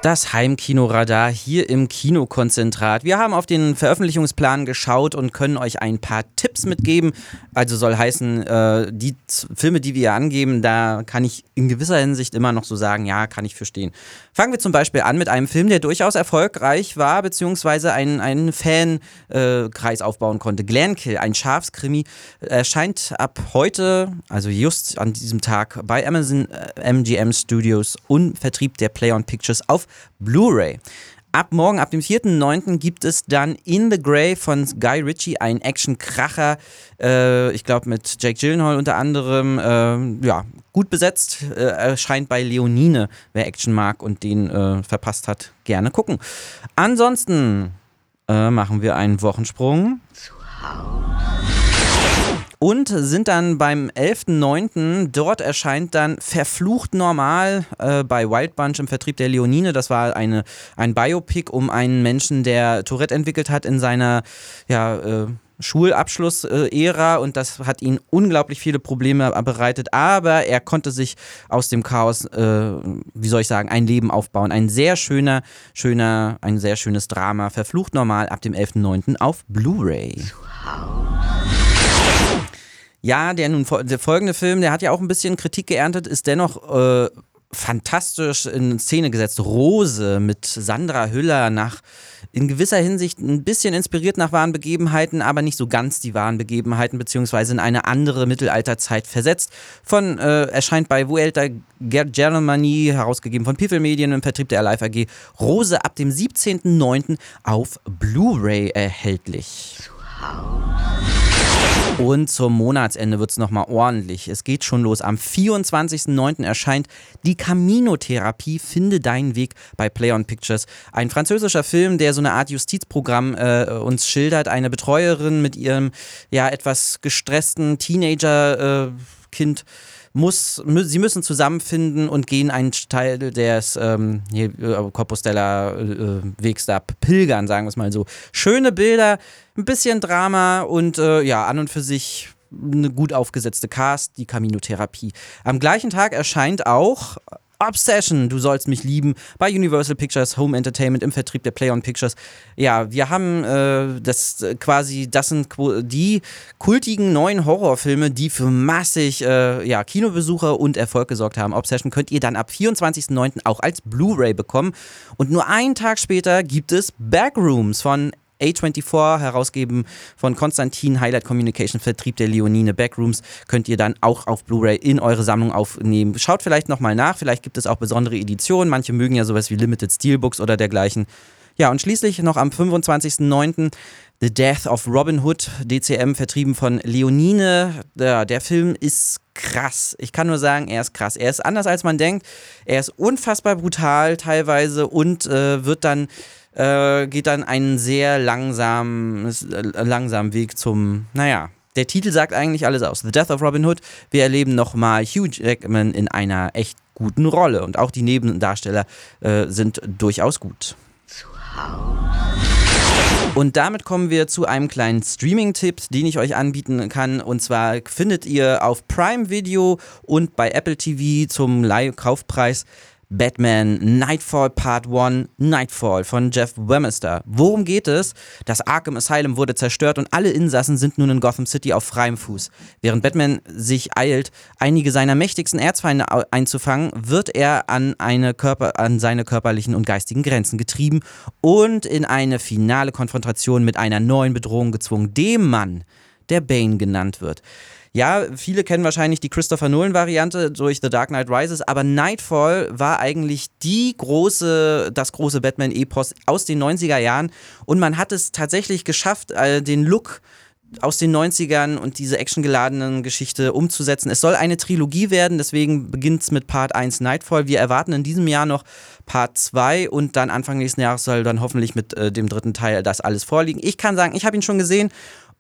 Das Heimkinoradar hier im Kinokonzentrat. Wir haben auf den Veröffentlichungsplan geschaut und können euch ein paar Tipps mitgeben. Also soll heißen, die Filme, die wir hier angeben, da kann ich in gewisser Hinsicht immer noch so sagen, ja, kann ich verstehen. Fangen wir zum Beispiel an mit einem Film, der durchaus erfolgreich war, beziehungsweise einen Fankreis aufbauen konnte. Glenkill, ein Schafskrimi, erscheint ab heute, also just an diesem Tag, bei Amazon MGM Studios und Vertrieb der Play on Pictures auf Blu-ray. Ab morgen, ab dem 4.9. gibt es dann In the Grey von Guy Ritchie, ein Action-Kracher, ich glaube mit Jake Gyllenhaal unter anderem, gut besetzt, erscheint bei Leonine, wer Action mag und den verpasst hat, gerne gucken. Ansonsten machen wir einen Wochensprung. Zu Hause. Und sind dann beim 11.9. Dort erscheint dann Verflucht Normal bei Wild Bunch im Vertrieb der Leonine. Das war ein Biopic um einen Menschen, der Tourette entwickelt hat in seiner Schulabschluss-Ära und das hat ihn unglaublich viele Probleme bereitet, aber er konnte sich aus dem Chaos, ein Leben aufbauen. Ein sehr schönes Drama. Verflucht Normal ab dem 11.9. auf Blu-ray. Ja, der folgende Film, der hat ja auch ein bisschen Kritik geerntet, ist dennoch fantastisch in Szene gesetzt. Rose mit Sandra Hüller, in gewisser Hinsicht ein bisschen inspiriert nach wahren Begebenheiten, aber nicht so ganz die wahren Begebenheiten, beziehungsweise in eine andere Mittelalterzeit versetzt. Erscheint bei Vuelta Germany, herausgegeben von People Medien im Vertrieb der Alive AG. Rose ab dem 17.09. auf Blu-ray erhältlich. Und zum Monatsende wird es nochmal ordentlich. Es geht schon los. Am 24.09. erscheint Die Camino-Therapie, finde deinen Weg bei Play on Pictures. Ein französischer Film, der so eine Art Justizprogramm uns schildert. Eine Betreuerin mit ihrem etwas gestressten Teenager-Kind sie müssen zusammenfinden und gehen einen Teil des Compostela-Wegs da pilgern, sagen wir es mal so. Schöne Bilder, ein bisschen Drama und an und für sich eine gut aufgesetzte Cast, die Camino-Therapie. Am gleichen Tag erscheint auch Obsession, du sollst mich lieben, bei Universal Pictures Home Entertainment im Vertrieb der Play on Pictures. Ja, wir haben das sind die kultigen neuen Horrorfilme, die für massig Kinobesucher und Erfolg gesorgt haben. Obsession könnt ihr dann ab 24.09. auch als Blu-ray bekommen. Und nur einen Tag später gibt es Backrooms von A24, herausgeben von Konstantin, Highlight Communication, Vertrieb der Leonine. Backrooms könnt ihr dann auch auf Blu-ray in eure Sammlung aufnehmen. Schaut vielleicht nochmal nach, vielleicht gibt es auch besondere Editionen. Manche mögen ja sowas wie Limited Steelbooks oder dergleichen. Ja, und schließlich noch am 25.09. The Death of Robin Hood, DCM, vertrieben von Leonine. Der Film ist krass. Ich kann nur sagen, er ist krass. Er ist anders, als man denkt. Er ist unfassbar brutal teilweise und geht dann einen sehr langsamen Weg zum, der Titel sagt eigentlich alles aus. The Death of Robin Hood. Wir erleben nochmal Hugh Jackman in einer echt guten Rolle und auch die Nebendarsteller sind durchaus gut. Und damit kommen wir zu einem kleinen Streaming-Tipp, den ich euch anbieten kann. Und zwar findet ihr auf Prime Video und bei Apple TV zum Kaufpreis Batman Nightfall Part 1, Nightfall von Jeff Wemester. Worum geht es? Das Arkham Asylum wurde zerstört und alle Insassen sind nun in Gotham City auf freiem Fuß. Während Batman sich eilt, einige seiner mächtigsten Erzfeinde einzufangen, wird er an seine körperlichen und geistigen Grenzen getrieben und in eine finale Konfrontation mit einer neuen Bedrohung gezwungen, dem Mann, der Bane genannt wird. Ja, viele kennen wahrscheinlich die Christopher Nolan-Variante durch The Dark Knight Rises, aber Nightfall war eigentlich das große Batman-Epos aus den 90er Jahren und man hat es tatsächlich geschafft, den Look aus den 90ern und diese actiongeladenen Geschichte umzusetzen. Es soll eine Trilogie werden, deswegen beginnt es mit Part 1 Nightfall. Wir erwarten in diesem Jahr noch Part 2 und dann Anfang nächsten Jahres soll dann hoffentlich mit dem dritten Teil das alles vorliegen. Ich kann sagen, ich habe ihn schon gesehen.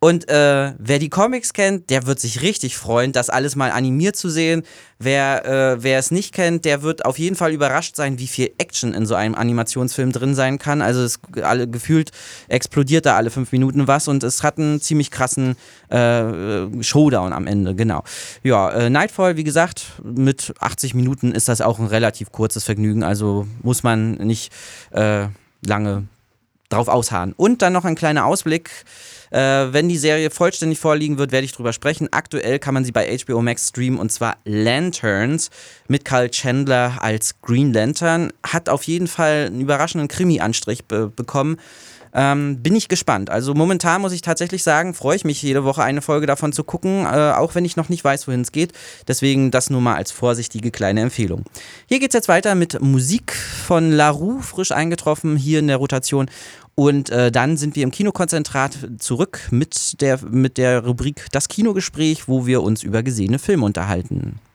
Und wer die Comics kennt, der wird sich richtig freuen, das alles mal animiert zu sehen. Wer es nicht kennt, der wird auf jeden Fall überrascht sein, wie viel Action in so einem Animationsfilm drin sein kann. Also gefühlt explodiert da alle 5 Minuten was und es hat einen ziemlich krassen Showdown am Ende, genau. Ja, Nightfall, wie gesagt, mit 80 Minuten ist das auch ein relativ kurzes Vergnügen, also muss man nicht lange drauf ausharren. Und dann noch ein kleiner Ausblick. Wenn die Serie vollständig vorliegen wird, werde ich drüber sprechen. Aktuell kann man sie bei HBO Max streamen und zwar Lanterns mit Kyle Chandler als Green Lantern. Hat auf jeden Fall einen überraschenden Krimi-Anstrich bekommen. Bin ich gespannt. Also momentan muss ich tatsächlich sagen, freue ich mich jede Woche eine Folge davon zu gucken, auch wenn ich noch nicht weiß, wohin es geht. Deswegen das nur mal als vorsichtige kleine Empfehlung. Hier geht es jetzt weiter mit Musik von LaRue, frisch eingetroffen hier in der Rotation. Und dann sind wir im Kinokonzentrat zurück mit der Rubrik Das Kinogespräch, wo wir uns über gesehene Filme unterhalten.